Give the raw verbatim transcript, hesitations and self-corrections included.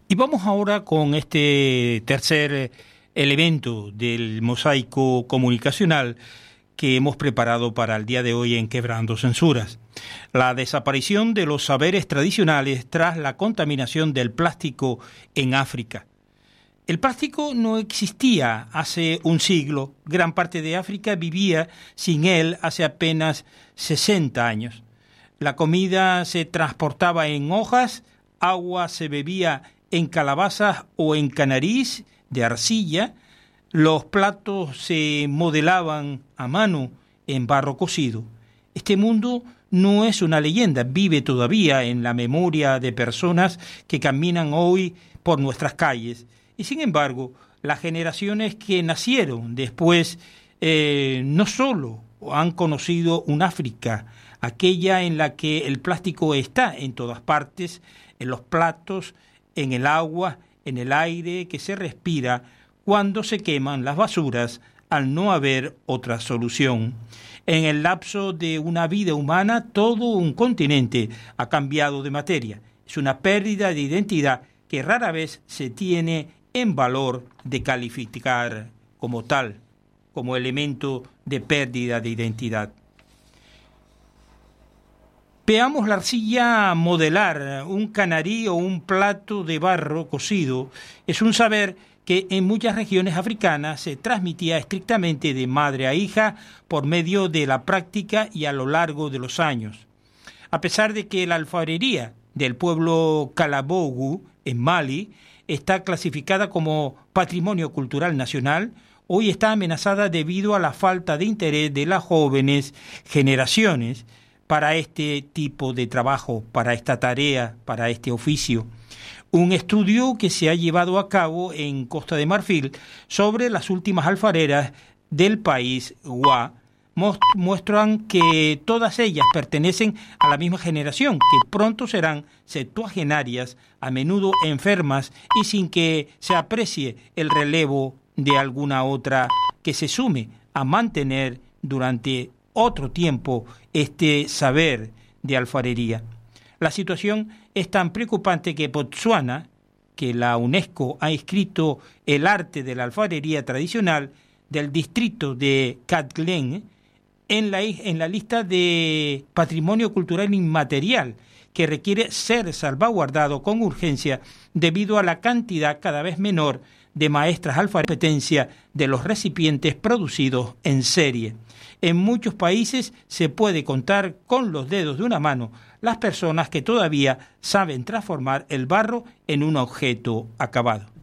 Y vamos ahora con este tercer elemento del mosaico comunicacional que hemos preparado para el día de hoy en Quebrando Censuras. La desaparición de los saberes tradicionales tras la contaminación del plástico en África. El plástico no existía hace un siglo. Gran parte de África vivía sin él hace apenas sesenta años. La comida se transportaba en hojas, agua se bebía en calabazas o en canarís de arcilla, los platos se modelaban a mano en barro cocido. Este mundo no es una leyenda, vive todavía en la memoria de personas que caminan hoy por nuestras calles. Y sin embargo, las generaciones que nacieron después eh, no solo han conocido un África, aquella en la que el plástico está en todas partes, en los platos, en el agua, en el aire que se respira cuando se queman las basuras al no haber otra solución. En el lapso de una vida humana, todo un continente ha cambiado de materia. Es una pérdida de identidad que rara vez se tiene en valor de calificar como tal, como elemento de pérdida de identidad. Veamos la arcilla modelar un canarí o un plato de barro cocido. Es un saber que en muchas regiones africanas se transmitía estrictamente de madre a hija por medio de la práctica y a lo largo de los años. A pesar de que la alfarería del pueblo Kalabogu en Mali está clasificada como Patrimonio Cultural Nacional, hoy está amenazada debido a la falta de interés de las jóvenes generaciones para este tipo de trabajo, para esta tarea, para este oficio. Un estudio que se ha llevado a cabo en Costa de Marfil sobre las últimas alfareras del país Wa muestran que todas ellas pertenecen a la misma generación, que pronto serán septuagenarias, a menudo enfermas y sin que se aprecie el relevo de alguna otra que se sume a mantener durante otro tiempo este saber de alfarería. La situación es tan preocupante que Botsuana, que la UNESCO ha inscrito el arte de la alfarería tradicional del distrito de Katglen en la, en la lista de Patrimonio Cultural Inmaterial, que requiere ser salvaguardado con urgencia debido a la cantidad cada vez menor de maestras alfareras y competencia de los recipientes producidos en serie. En muchos países se puede contar con los dedos de una mano las personas que todavía saben transformar el barro en un objeto acabado.